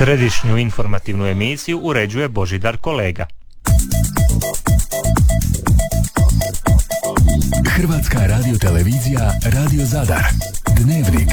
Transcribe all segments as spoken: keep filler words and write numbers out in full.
Središnju informativnu emisiju uređuje Božidar Kolega. Hrvatska radiotelevizija, Radio Zadar. Dnevnik.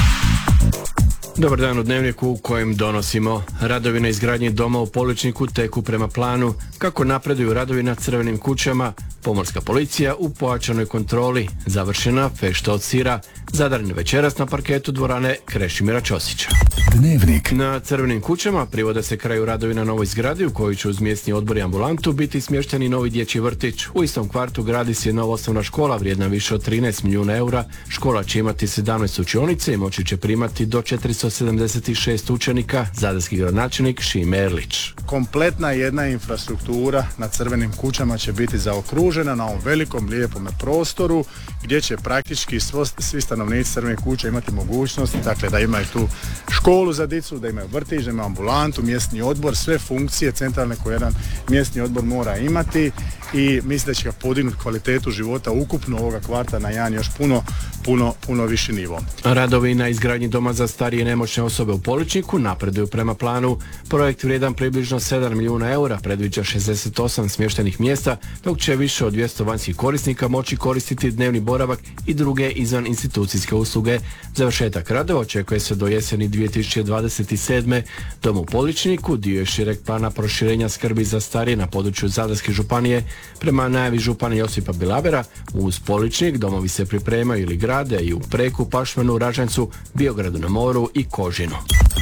Dobar dan u Dnevniku u kojem donosimo. Radovi na izgradnji doma u Poličniku teku prema planu. Kako napreduju radovi na Crvenim kućama, Pomorska policija u pojačanoj kontroli. Završena fešta od sira. Zadarni večeras na parketu dvorane Krešimira Ćosića. Dnevnik. Na Crvenim kućama privode se kraju radovi na novoj zgradi u kojoj će uz mjesni odbor i ambulantu biti smješteni novi dječji vrtić. U istom kvartu gradi se nova osnovna škola vrijedna više od trinaest milijuna eura. Škola će imati sedamnaest učionice i moći će primati do četiristo sedamdeset šest učenika, zadarski gradonačelnik Šime Erlić. Kompletna jedna infrastruktura na Crvenim kućama će biti zaokružena na ovom velikom, lijepom prostoru gdje će praktički svo, svi stanovnici Crvenih kuća imati mogućnost, dakle da imaju tu školu za djecu, da imaju vrtić, da imaju ambulantu, mjesni odbor, sve funkcije centralne koje jedan mjesni odbor mora imati i mislim da će ga podignuti kvalitetu života ukupno ovoga kvarta na jedan još puno, puno, puno viši nivo. Radovi na izgradnji doma za starije i nemoćne osobe u Poličniku napreduju prema planu. Projekt vrijedan približno sedam milijuna eura predviđa šezdeset osam smještenih mjesta, dok će više od dvjesto vanjskih korisnika moći koristiti dnevni boravak i druge izvan institucijske usluge. Završetak radova očekuje se do jeseni dvije tisuće dvadeset sedme. Dom u Poličniku dio je šireg plana proširenja skrbi za starije na području Zadarske županije. Prema najavi župana Josipa Bilabera, uz Poličnik domovi se pripremaju ili grade i u Preku, Pašmanu, Ražancu, Biogradu na moru i Kožinu.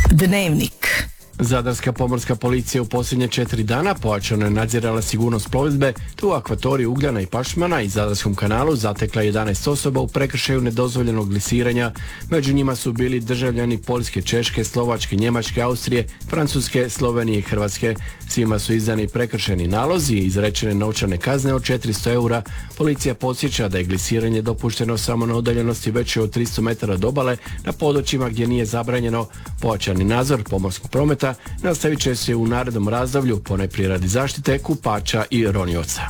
Dnevnik. Zadarska pomorska policija u posljednje četiri dana pojačano je nadzirala sigurnost plovidbe, te u akvatoriju Ugljana i Pašmana i Zadarskom kanalu zatekla jedanaest osoba u prekršaju nedozvoljenog glisiranja. Među njima su bili državljani Poljske, Češke, Slovačke, Njemačke, Austrije, Francuske, Slovenije i Hrvatske. Svima su izdani prekršajni nalozi i izrečene novčane kazne od četiristo eura. Policija podsjeća da je glisiranje dopušteno samo na udaljenosti veće od tristo metara od obale na područjima gdje nije zabranjeno. Pojačani nadzor pomorskog prometa nastavit će se u narednom razdoblju, ponajprije radi zaštite kupača i ronioca.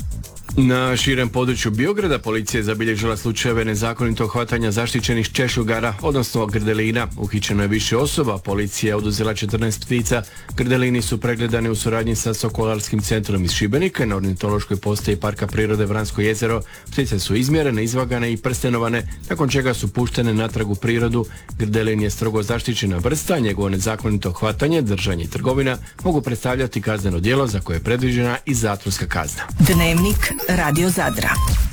Na širem području Biograda policija je zabilježila slučajeve nezakonitog hvatanja zaštićenih češljugara, odnosno grdelina. Uhićeno je više osoba, policija je oduzela četrnaest ptica. Grdelini su pregledani u suradnji sa Sokolarskim centrom iz Šibenika na ornitološkoj postaji Parka prirode Vransko jezero. Ptice su izmjerene, izvagane i prstenovane, nakon čega su puštene natrag u prirodu. Grdelin je strogo zaštićena vrsta, njegovo nezakonito hvatanje, držanje i trgovina mogu predstavljati kazneno djelo za koje je predviđena i zatvorska kazna. Dnevnik Radio Zadra.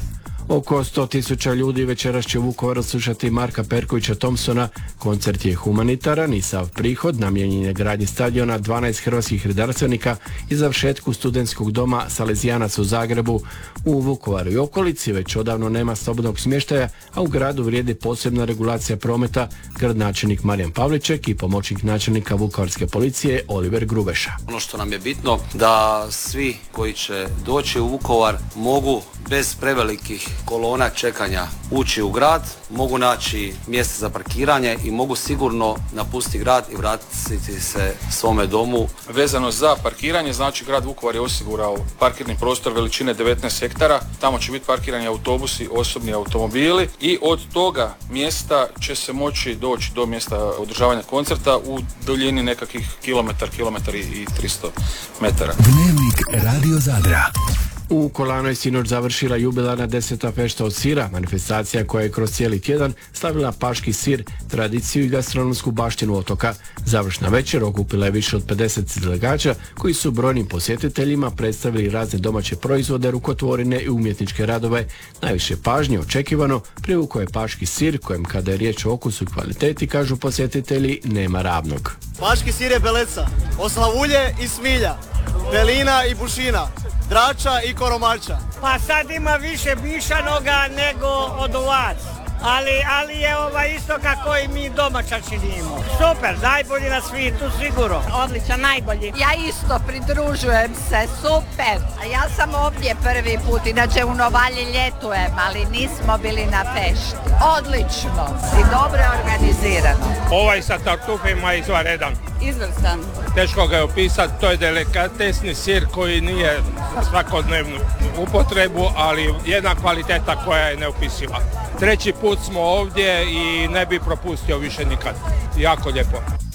Oko sto tisuća ljudi večeras će u Vukovaru slušati Marka Perkovića Thompsona. Koncert je humanitaran i sav prihod namijenjen je gradnji stadiona dvanaest hrvatskih redarstvenika i završetku studentskog doma Salezijanaca u Zagrebu. U Vukovaru i okolici već odavno nema slobodnog smještaja, a u gradu vrijedi posebna regulacija prometa. Gradonačelnik Marijan Pavliček i pomoćnik načelnika Vukovarske policije Oliver Grubeša. Ono što nam je bitno da svi koji će doći u Vukovar mogu bez prevelikih kolona čekanja ući u grad, mogu naći mjesto za parkiranje i mogu sigurno napustiti grad i vratiti se svome domu. Vezano za parkiranje, znači grad Vukovar je osigurao parkirni prostor veličine devetnaest hektara, tamo će biti parkirani autobusi, osobni automobili i od toga mjesta će se moći doći do mjesta održavanja koncerta u duljini nekakvih kilometar, kilometar i tristo metara. Dnevnik Radio Zadra. U Kolanu je sinoć završila jubilarna deseta fešta od sira, manifestacija koja je kroz cijeli tjedan slavila paški sir, tradiciju i gastronomsku baštinu otoka. Završna večer okupila je više od pedeset izlagača koji su brojnim posjetiteljima predstavili razne domaće proizvode, rukotvorine i umjetničke radove. Najviše pažnje očekivano privukao je paški sir, kojem kada je riječ o okusu i kvaliteti, kažu posjetitelji, nema ravnog. Paški sir je beleca, oslavulje i smilja, belina i bušina, drača i koromača. Pa sad ima više mišanoga nego od ovac. Ali, ali je ovaj isto kako i mi domaća činimo. Super, najbolji na svijetu sigurno. Odličan, najbolji. Ja isto pridružujem se, super. A ja sam ovdje prvi put, inače u Novalji ljetujem, ali nismo bili na fešti. Odlično i dobro organizirano. Ovaj sa tartufima je izvanredan. Izvrstan. Teško ga je opisati, to je delikatesni sir koji nije svakodnevnu upotrebu, ali jedna kvaliteta koja je neopisiva. Treći put smo ovdje i ne bi propustio više nikad. Jako lijepo.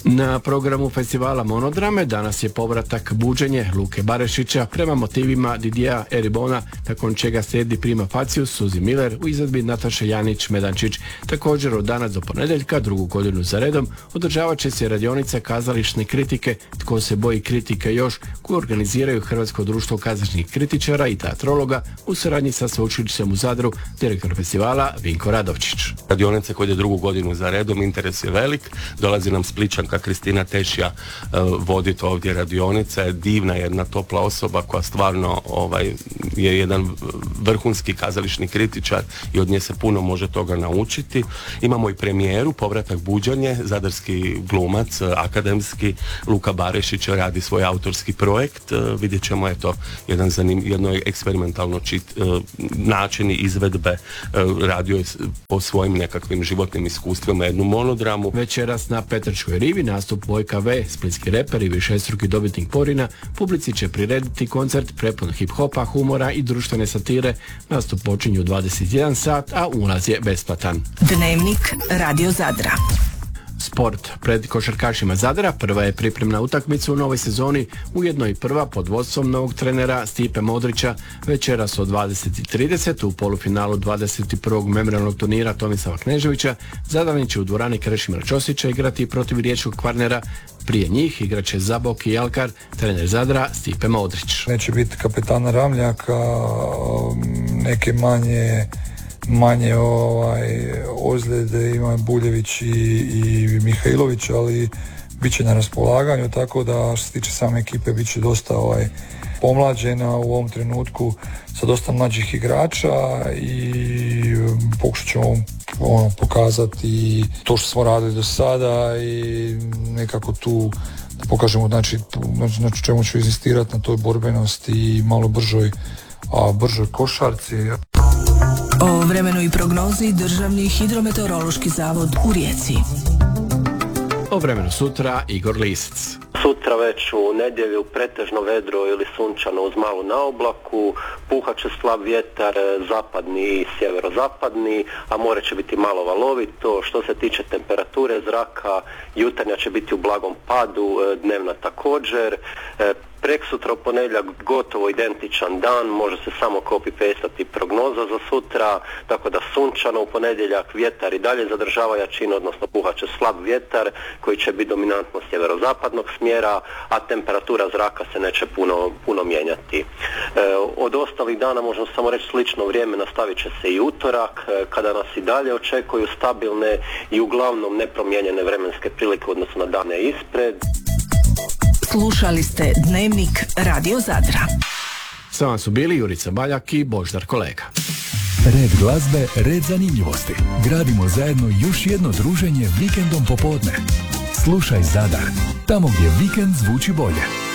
Na programu festivala Monodrame danas je povratak Buđenje Luke Barešića prema motivima Didija Eribona, nakon čega slijedi Prima Facius Suzi Miller u izvedbi Nataše Janić-Medančić. Također od danas do ponedjeljka, drugu godinu za redom, održavat će se radionica kazališne kritike Tko se boji kritike još, koju organiziraju Hrvatsko društvo kazališnih kritičara i teatrologa u suradnji sa Sveučilištem u Zadru, direktor festivala Vinko Radovčić. Radionica koja je drugu godinu za redom, interes je velik, dolazi nam Spličanka Kristina Tešija uh, voditi ovdje radionice, je divna jedna topla osoba koja stvarno ovaj, je jedan vrhunski kazališni kritičar i od nje se puno može toga naučiti. Imamo i premijeru, povratak Buđanje, zadarski glumac, akademski, Luka Barešić radi svoj autorski projekt, uh, vidjet ćemo eto jedan zanim, jedno eksperimentalno čit, uh, načini izvedbe, uh, radio je po svojim nekakvim životnim iskustvima jednu monodramu. Večeras na Petrčkoj rivi nastup Vojka V, splitski reper i višestruki dobitnik Porina, publici će prirediti koncert prepun hip-hopa, humora i društvene satire. Nastup počinje u dvadeset jedan sat, a ulaz je besplatan. Dnevnik Radio Zadra. Sport. Pred košarkašima Zadra prva je pripremna utakmica u novoj sezoni, ujedno i prva pod vodstvom novog trenera Stipe Modrića. Večeras od dvadeset i trideset u polufinalu dvadeset prvog memorijalnog turnira Tomislava Kneževića Zadarni će u dvorani Krešimira Ćosića igrati protiv riječkog Kvarnera. Prije njih igraće Zabok i Alkar, trener Zadra Stipe Modrić. Neće biti kapetana Ramljaka, neke manje manje ovaj, ozljede ima Buljević i, i Mihajlović, ali bit će na raspolaganju, tako da što se tiče same ekipe bit će dosta ovaj, pomlađena u ovom trenutku sa dosta mlađih igrača i pokušat ćemo ono, pokazati to što smo radili do sada i nekako tu da pokažemo znači, na čemu ću inzistirati na toj borbenosti i malo bržoj, a bržoj košarci. O vremenu i prognozi Državni hidrometeorološki zavod u Rijeci. O vremenu sutra Igor Lisac. Sutra već u nedjelju pretežno vedro ili sunčano uz malu naoblaku, puhat će slab vjetar zapadni i sjeverozapadni, a more će biti malo valovito. Što se tiče temperature zraka, jutarnja će biti u blagom padu, dnevna također. Preksutra u ponedjeljak gotovo identičan dan, može se samo copy-pastati prognoza za sutra, tako da sunčano u ponedjeljak, vjetar i dalje zadržava jačinu, odnosno puhat će slab vjetar koji će biti dominantno sjeverozapadnog smjera, a temperatura zraka se neće puno, puno mijenjati. E, od ostalih dana možemo samo reći slično vrijeme, nastavit će se i utorak, kada nas i dalje očekuju stabilne i uglavnom nepromijenjene vremenske prilike u odnosu na dane ispred. Slušali ste Dnevnik Radio Zadra. S vama su bili Jurica Baljak i Boždar Kolega. Red glazbe, red zanimljivosti. Gradimo zajedno još jedno druženje vikendom popodne. Slušaj Zadar, tamo gdje vikend zvuči bolje.